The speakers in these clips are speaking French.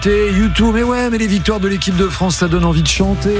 YouTube, mais ouais, mais les victoires de l'équipe de France, ça donne envie de chanter.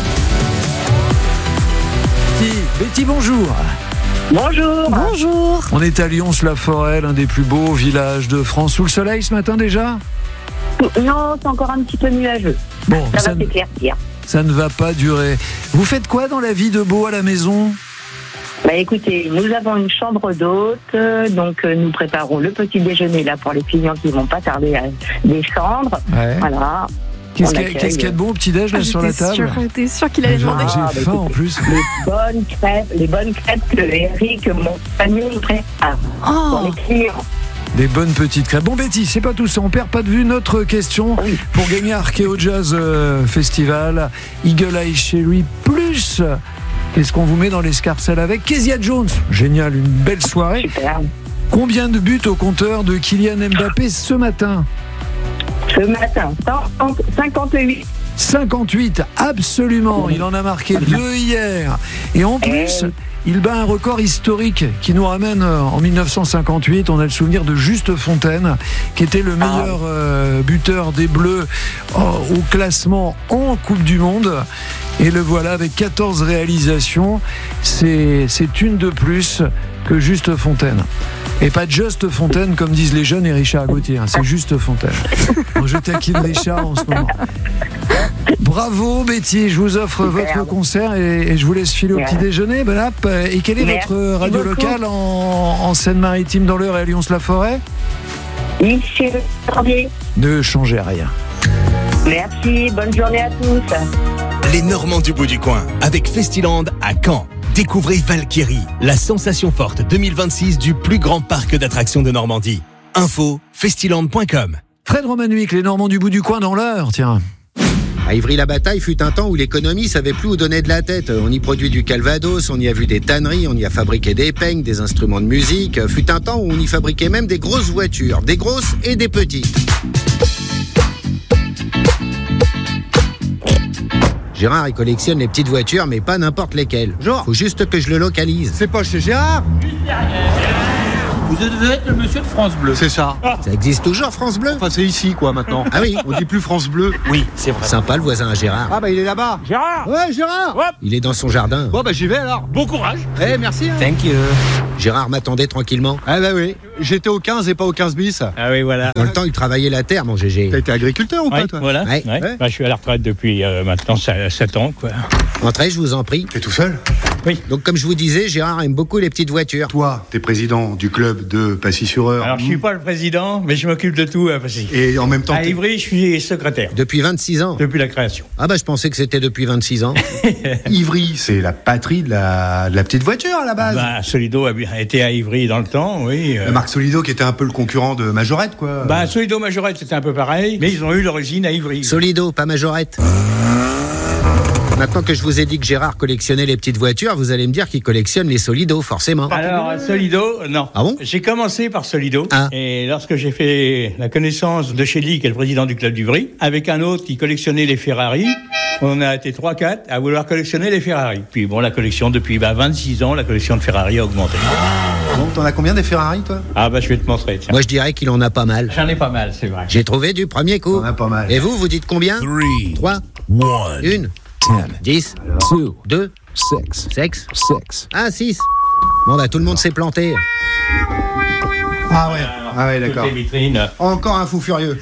Betty, bonjour. Bonjour. Bonjour. On est à Lyons-la-Forêt, l'un des plus beaux villages de France. Sous le soleil ce matin déjà ? Non, c'est encore un petit peu nuageux. Bon, ça va s'éclaircir. Ça ne va pas durer. Vous faites quoi dans la vie de beau à la maison ? Écoutez, nous avons une chambre d'hôte, donc nous préparons le petit déjeuner là pour les clients qui vont pas tarder à descendre. Ouais. Voilà. Qu'est-ce qu'il y a de bon au petit-déj là sur la table ? J'étais sûre qu'il allait demander. J'ai faim en plus. Les bonnes crêpes que Eric, mon compagnon, prépare pour les clients. Des bonnes petites crêpes. Bon Betty, c'est pas tout ça, on perd pas de vue notre question. Oui. Pour gagner Archeo Jazz Festival, Eagle Eye Cherry plus. Qu'est-ce qu'on vous met dans l'escarcelle avec Kezia Jones? Génial, une belle soirée. Super. Combien de buts au compteur de Kylian Mbappé ce matin? Ce matin, 58. 58, absolument. Il en a marqué 2 hier. Et en plus, il bat un record historique qui nous ramène en 1958. On a le souvenir de Juste Fontaine, qui était le meilleur buteur des Bleus au classement en Coupe du Monde. Et le voilà avec 14 réalisations. C'est une de plus que Juste Fontaine. Et pas Just Fontaine, comme disent les jeunes et Richard Gauthier. C'est Juste Fontaine. Bon, je taquine Richard en ce moment. Bravo Betty, je vous offre votre concert et je vous laisse filer au petit déjeuner. Et quelle est votre radio locale en Seine-Maritime, dans l'Eure et à Lyons-la-Forêt? Ici, ne changez rien. Merci, bonne journée à tous. Les Normands du bout du coin, avec Festiland à Caen. Découvrez Valkyrie, la sensation forte 2026 du plus grand parc d'attractions de Normandie. Info, festiland.com. Fred Romanuik, les Normands du bout du coin dans l'Eure, tiens. À Ivry-la-Bataille fut un temps où l'économie savait plus où donner de la tête. On y produit du calvados, on y a vu des tanneries, on y a fabriqué des peignes, des instruments de musique. Fut un temps où on y fabriquait même des grosses voitures, des grosses et des petites. Gérard, il collectionne les petites voitures, mais pas n'importe lesquelles. Faut juste que je le localise. C'est pas chez Gérard? Vous devez être le monsieur de France Bleu. C'est ça. Ça existe toujours, France Bleu? Enfin, c'est ici, quoi, maintenant. Ah oui? On dit plus France Bleu. Oui, c'est vrai. Sympa, le voisin à Gérard. Ah, il est là-bas. Gérard! Ouais, Gérard! Hop. Il est dans son jardin. Bon, j'y vais alors. Bon courage. Merci. Hein. Thank you. Gérard m'attendait tranquillement. Ah, oui. J'étais au 15 et pas au 15 bis. Ah oui, voilà. Dans le temps, il travaillait la terre, mon GG. T'as été agriculteur ou pas, toi? Voilà. Ouais. Je suis à la retraite depuis maintenant 7 ans, quoi. Entrez, je vous en prie. T'es tout seul? Oui. Donc, comme je vous disais, Gérard aime beaucoup les petites voitures. Toi, t'es président du club de Passy-sur-Eure. Alors, je suis pas le président, mais je m'occupe de tout à Passy. Et en même temps... À Ivry, je suis secrétaire. Depuis 26 ans. Depuis la création. Ah je pensais que c'était depuis 26 ans. Ivry, c'est la patrie de la petite voiture, à la base. Solido a été à Ivry dans le temps, oui. Marc Solido, qui était un peu le concurrent de Majorette, quoi. Solido Majorette, c'était un peu pareil, mais ils ont eu l'origine à Ivry. Solido, pas Majorette. Maintenant que je vous ai dit que Gérard collectionnait les petites voitures, vous allez me dire qu'il collectionne les Solido, forcément. Alors, Solido, non. Ah bon? J'ai commencé par Solido. Ah. Et lorsque j'ai fait la connaissance de Chély, qui est le président du club d'Ivry, avec un autre qui collectionnait les Ferrari, on a été 3-4 à vouloir collectionner les Ferrari. Puis la collection, depuis 26 ans, la collection de Ferrari a augmenté. Bon, t'en as combien des Ferrari, toi? Je vais te montrer, tiens. Moi, je dirais qu'il en a pas mal. J'en ai pas mal, c'est vrai. J'ai trouvé du premier coup. T'en as pas mal. Et vous dites combien? 3, 1, 10, 2, 6. 6. Bon, tout le monde s'est planté. Ah ouais, d'accord. Toutes les vitrines. Encore un fou furieux.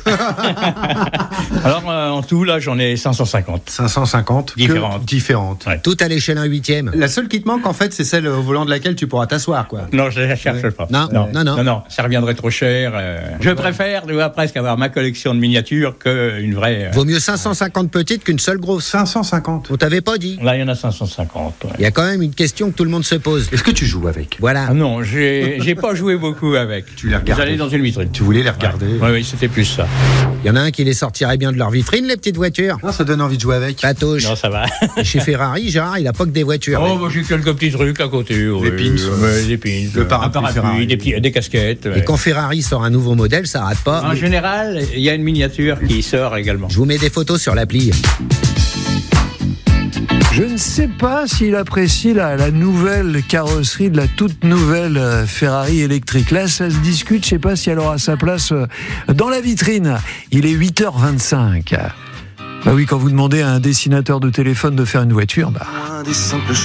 Alors, en tout, là, j'en ai 550. 550 différentes. Ouais. Tout à l'échelle 1/8. La seule qui te manque, en fait, c'est celle au volant de laquelle tu pourras t'asseoir, quoi. Non, je ne la cherche pas. Non. Ça reviendrait trop cher. Je préfère, presque avoir ma collection de miniatures qu'une vraie... Vaut mieux 550 petites qu'une seule grosse. 550. On t'avait pas dit. Là, il y en a 550. Ouais. Il y a quand même une question que tout le monde se pose. Est-ce que tu joues avec? Voilà. Ah non, j'ai pas joué beaucoup avec. Tu les regardais? J'allais dans une vitrine. Tu voulais les regarder? Oui, c'était plus ça. Il y en a un qui les sortirait bien de leur vitrine, les petites voitures. Non, ça donne envie de jouer avec. Patouche. Non, ça va. Et chez Ferrari, Gérard, il a pas que des voitures. J'ai quelques petits trucs à côté. Les pins. Les pins. Le parapluie, des casquettes. Et quand Ferrari sort un nouveau modèle, ça rate pas. En général, il y a une miniature qui sort également. Je vous mets des photos sur l'appli. Je ne sais pas s'il apprécie la nouvelle carrosserie de la toute nouvelle Ferrari électrique. Là, ça se discute. Je ne sais pas si elle aura sa place dans la vitrine. Il est 8h25. Bah oui, quand vous demandez à un dessinateur de téléphone de faire une voiture,